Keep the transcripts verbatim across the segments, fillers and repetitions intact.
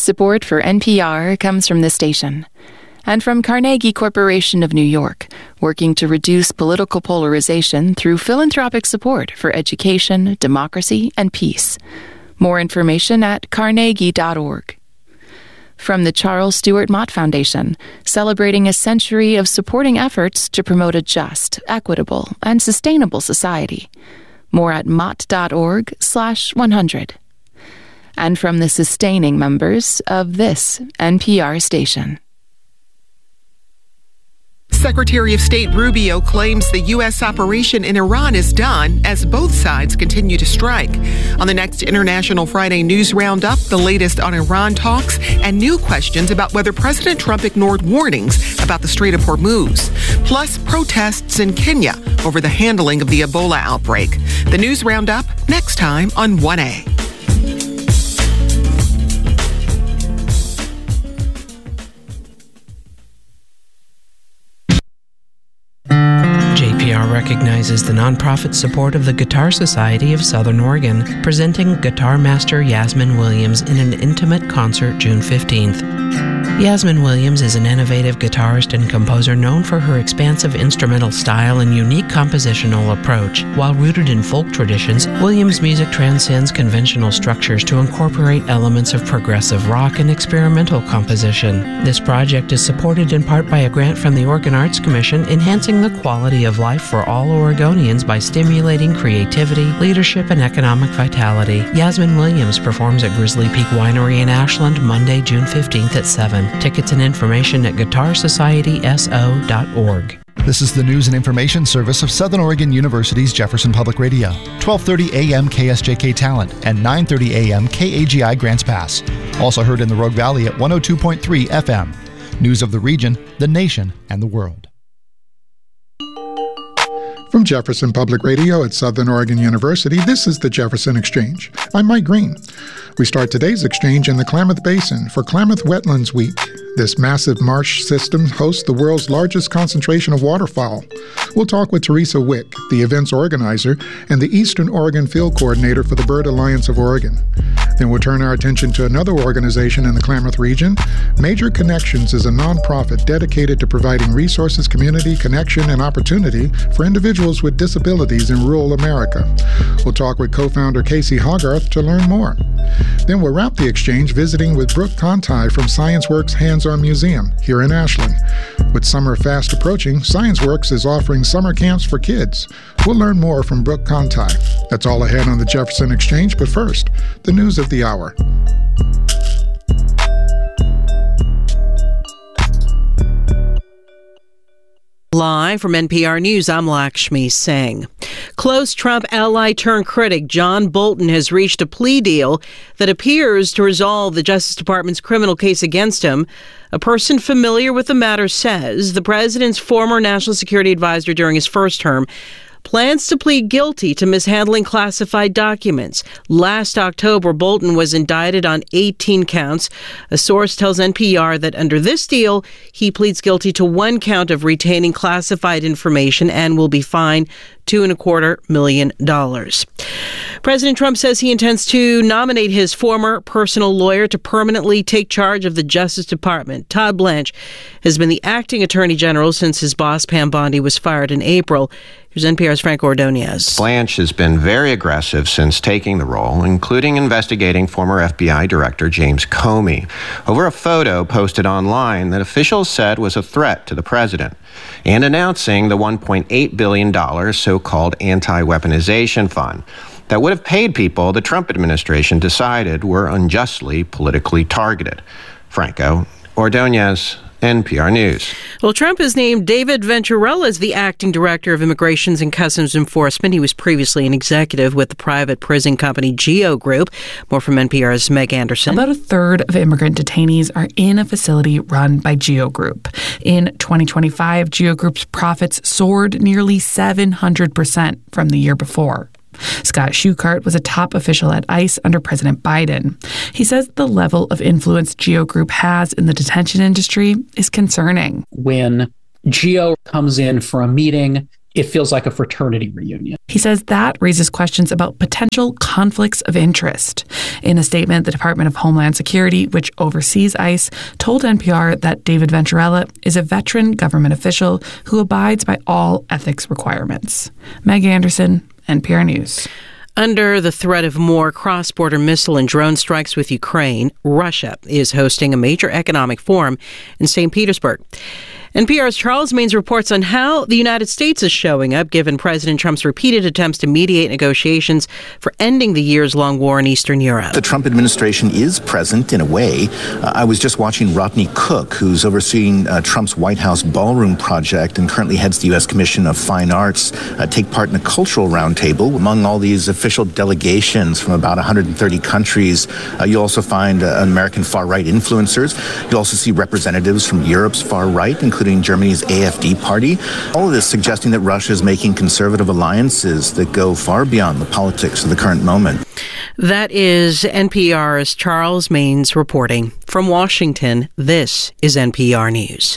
Support for N P R comes from this station and from Carnegie Corporation of New York, working to reduce political polarization through philanthropic support for education, democracy, and peace. More information at carnegie dot org. From the Charles Stewart Mott Foundation, celebrating a century of supporting efforts to promote a just, equitable, and sustainable society. More at mott dot org slash one hundred. And from the sustaining members of this N P R station. Secretary of State Rubio claims the U S operation in Iran is done as both sides continue to strike. On the next International Friday News Roundup, the latest on Iran talks and new questions about whether President Trump ignored warnings about the Strait of Hormuz. Plus, protests in Kenya over the handling of the Ebola outbreak. The News Roundup next time on one A. J P R recognizes the nonprofit support of the Guitar Society of Southern Oregon, presenting guitar master Yasmin Williams in an intimate concert June fifteenth. Yasmin Williams is an innovative guitarist and composer known for her expansive instrumental style and unique compositional approach. While rooted in folk traditions, Williams' music transcends conventional structures to incorporate elements of progressive rock and experimental composition. This project is supported in part by a grant from the Oregon Arts Commission, enhancing the quality of life for all Oregonians by stimulating creativity, leadership, and economic vitality. Yasmin Williams performs at Grizzly Peak Winery in Ashland Monday, June fifteenth at seven. Tickets and information at guitar society s o dot org. This is the news and information service of Southern Oregon University's Jefferson Public Radio. twelve thirty a.m. K S J K Talent and nine thirty a.m. K A G I Grants Pass. Also heard in the Rogue Valley at one oh two point three F M. News of the region, the nation, and the world. From Jefferson Public Radio at Southern Oregon University, this is the Jefferson Exchange. I'm Mike Green. We start today's exchange in the Klamath Basin for Klamath Wetlands Week. This massive marsh system hosts the world's largest concentration of waterfowl. We'll talk with Teresa Wick, the event's organizer and the Eastern Oregon Field Coordinator for the Bird Alliance of Oregon. Then we'll turn our attention to another organization in the Klamath region. Major Connections is a nonprofit dedicated to providing resources, community, connection, and opportunity for individuals with disabilities in rural America. We'll talk with co-founder Casey Hogarth to learn more. Then we'll wrap the exchange visiting with Brooke Conti from ScienceWorks Hands-On Museum here in Ashland. With summer fast approaching, ScienceWorks is offering summer camps for kids. We'll learn more from Brooke Conti. That's all ahead on the Jefferson Exchange, but first, the news of the hour. Live from N P R News, I'm Lakshmi Singh. Close Trump ally turned critic John Bolton has reached a plea deal that appears to resolve the Justice Department's criminal case against him. A person familiar with the matter says the president's former national security advisor during his first term plans to plead guilty to mishandling classified documents. Last October, Bolton was indicted on eighteen counts. A source tells N P R that under this deal, he pleads guilty to one count of retaining classified information and will be fined two and a quarter million dollars. President Trump says he intends to nominate his former personal lawyer to permanently take charge of the Justice Department. Todd Blanche has been the acting attorney general since his boss, Pam Bondi, was fired in April. Here's N P R's Frank Ordonez. Blanche has been very aggressive since taking the role, including investigating former F B I Director James Comey over a photo posted online that officials said was a threat to the president, and announcing the one point eight billion dollars so-called anti-weaponization fund that would have paid people the Trump administration decided were unjustly politically targeted. Franco Ordonez, N P R News. Well, Trump has named David Venturella as the acting director of Immigrations and Customs Enforcement. He was previously an executive with the private prison company GEO Group. More from N P R's Meg Anderson. About a third of immigrant detainees are in a facility run by GEO Group. In twenty twenty-five, GEO Group's profits soared nearly seven hundred percent from the year before. Scott Schuchart was a top official at ICE under President Biden. He says the level of influence GEO Group has in the detention industry is concerning. When GEO comes in for a meeting it feels like a fraternity reunion. He says that raises questions about potential conflicts of interest. In a statement, the Department of Homeland Security, which oversees ICE, told N P R that David Venturella is a veteran government official who abides by all ethics requirements. Meg Anderson, N P R News. Under the threat of more cross-border missile and drone strikes with Ukraine, Russia is hosting a major economic forum in Saint Petersburg. N P R's Charles Maynes reports on how the United States is showing up, given President Trump's repeated attempts to mediate negotiations for ending the years-long war in Eastern Europe. The Trump administration is present in a way. Uh, I was just watching Rodney Cook, who's overseeing uh, Trump's White House ballroom project and currently heads the U S Commission of Fine Arts, uh, take part in a cultural roundtable. Among all these official delegations from about one hundred thirty countries, uh, you'll also find uh, American far-right influencers. You'll also see representatives from Europe's far-right, including including Germany's A F D party. All of this suggesting that Russia is making conservative alliances that go far beyond the politics of the current moment. That is N P R's Charles Maynes reporting. From Washington, this is N P R News.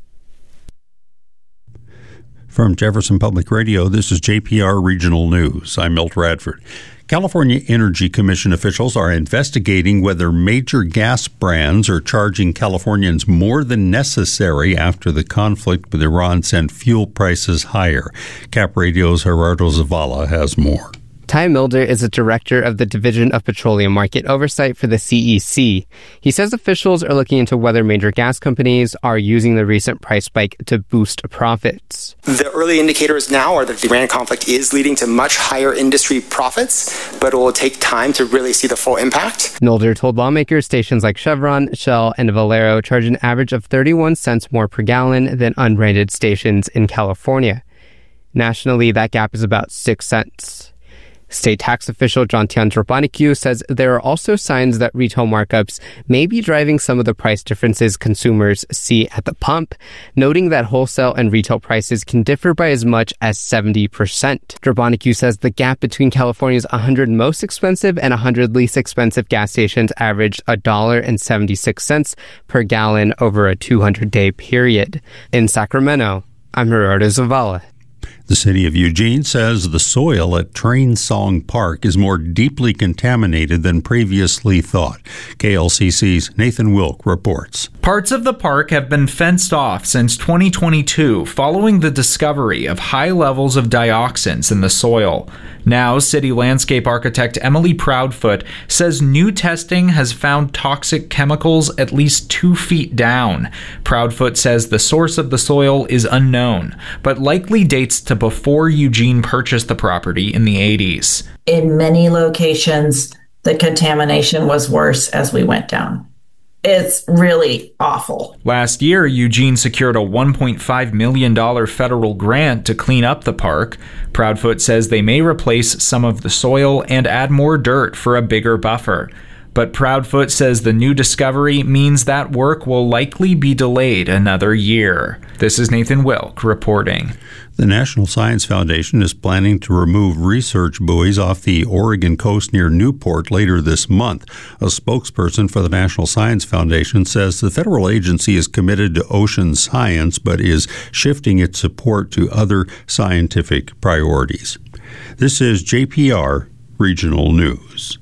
From Jefferson Public Radio, this is J P R Regional News. I'm Milt Radford. California Energy Commission officials are investigating whether major gas brands are charging Californians more than necessary after the conflict with Iran sent fuel prices higher. Cap Radio's Gerardo Zavala has more. Ty Milder is a director of the Division of Petroleum Market Oversight for the C E C. He says officials are looking into whether major gas companies are using the recent price spike to boost profits. The early indicators now are that the Iran conflict is leading to much higher industry profits, but it will take time to really see the full impact. Milder told lawmakers stations like Chevron, Shell, and Valero charge an average of thirty-one cents more per gallon than unbranded stations in California. Nationally, that gap is about six cents. State tax official John-Tian Drobanicu says there are also signs that retail markups may be driving some of the price differences consumers see at the pump, noting that wholesale and retail prices can differ by as much as seventy percent. Drobanicu says the gap between California's one hundred most expensive and one hundred least expensive gas stations averaged one dollar and seventy-six cents per gallon over a two hundred day period. In Sacramento, I'm Gerardo Zavala. The city of Eugene says the soil at Train Song Park is more deeply contaminated than previously thought. K L C C's Nathan Wilk reports. Parts of the park have been fenced off since twenty twenty-two following the discovery of high levels of dioxins in the soil. Now, city landscape architect Emily Proudfoot says new testing has found toxic chemicals at least two feet down. Proudfoot says the source of the soil is unknown, but likely dates to before Eugene purchased the property in the eighties. In many locations, the contamination was worse as we went down. It's really awful. Last year, Eugene secured a one point five million dollars federal grant to clean up the park. Proudfoot says they may replace some of the soil and add more dirt for a bigger buffer. But Proudfoot says the new discovery means that work will likely be delayed another year. This is Nathan Wilk reporting. The National Science Foundation is planning to remove research buoys off the Oregon coast near Newport later this month. A spokesperson for the National Science Foundation says the federal agency is committed to ocean science but is shifting its support to other scientific priorities. This is J P R Regional News.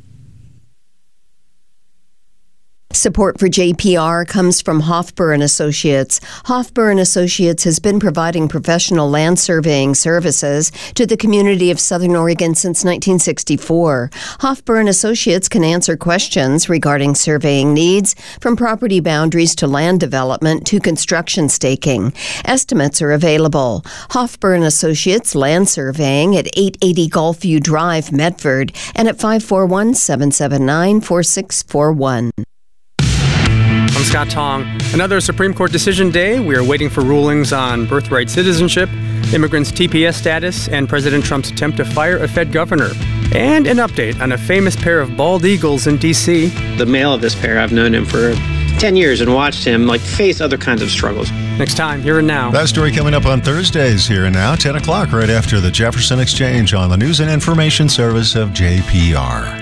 Support for J P R comes from Hofbauer and Associates. Hofbauer and Associates has been providing professional land surveying services to the community of Southern Oregon since nineteen sixty-four. Hofbauer and Associates can answer questions regarding surveying needs, from property boundaries to land development to construction staking. Estimates are available. Hofbauer and Associates Land Surveying at eight eighty Gulfview Drive, Medford, and at five four one, seven seven nine, four six four one. I'm Scott Tong. Another Supreme Court decision day. We are waiting for rulings on birthright citizenship, immigrants' T P S status, and President Trump's attempt to fire a Fed governor. And an update on a famous pair of bald eagles in D C. The male of this pair, I've known him for ten years and watched him like face other kinds of struggles. Next time, Here and Now. That story coming up on Thursdays, Here and Now, ten o'clock, right after the Jefferson Exchange on the News and Information Service of J P R.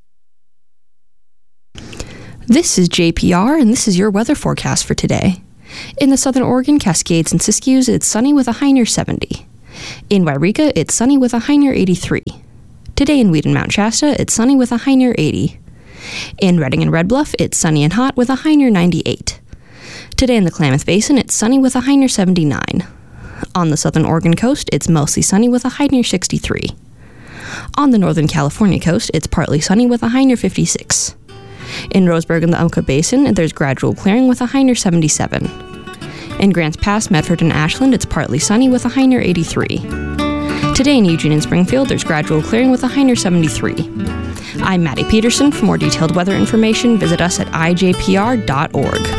This is J P R, and this is your weather forecast for today. In the southern Oregon Cascades and Siskiyous, it's sunny with a high near seventy. In Wairika, it's sunny with a high near eighty-three. Today in Weed and Mount Shasta, it's sunny with a high near eighty. In Redding and Red Bluff, it's sunny and hot with a high near ninety-eight. Today in the Klamath Basin, it's sunny with a high near seventy-nine. On the southern Oregon coast, it's mostly sunny with a high near sixty-three. On the northern California coast, it's partly sunny with a high near fifty-six. In Roseburg and the Umpqua Basin, there's gradual clearing with a high near seventy-seven. In Grants Pass, Medford, and Ashland, it's partly sunny with a high near eighty-three. Today in Eugene and Springfield, there's gradual clearing with a high near seventy-three. I'm Maddie Peterson. For more detailed weather information, visit us at I J P R dot org.